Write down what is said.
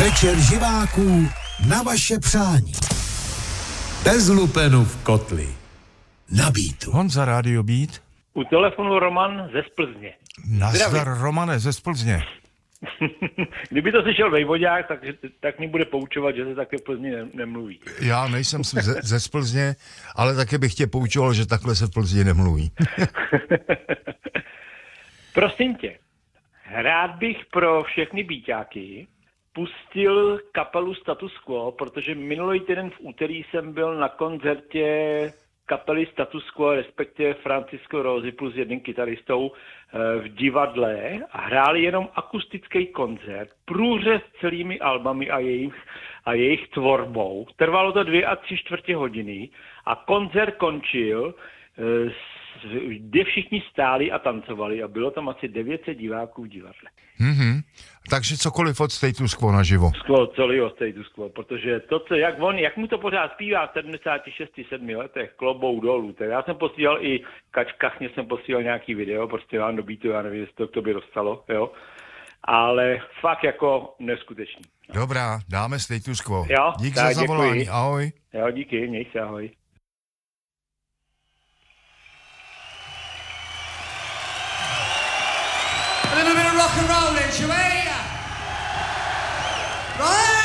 Večer živáků na vaše přání. Bez lupenu v kotli. Na Beatu. Honza, Radio Beat. U telefonu Roman ze Splzně. Nazdar, Romane, ze Splzně. Kdyby to slyšel vejvodák, tak mi bude poučovat, že se také v Plzni nemluví. Já nejsem ze Splzně, ale také bych tě poučoval, že takhle se v Plzni nemluví. Prosím tě, rád bych pro všechny bíťáky pustil kapelu Status Quo, protože minulý týden v úterý jsem byl na koncertě kapely Status Quo, respektive Francisco Rosi plus jedním kytaristou v divadle a hráli jenom akustický koncert, průřez celými albami a jejich tvorbou. Trvalo to 2 3/4 hodiny a koncert končil, kde všichni stáli a tancovali a bylo tam asi 900 diváků v divadle. Mm-hmm. Takže cokoliv od Status Quo naživo. Celý od Status Quo, protože to, co, jak mu to pořád zpívá v 76-7 letech, klobou dolů, tak já jsem posílal i Kachně jsem posílal nějaký video, prostě mám do Beatu, já nevím, jestli to k tobě dostalo, jo, ale fakt jako neskutečný. No. Dobrá, dáme Status Quo. Jo, dík za zavolání, děkuji. Ahoj. Jo, díky, měj se, ahoj. A little bit of rock and roll then, shall we? Right?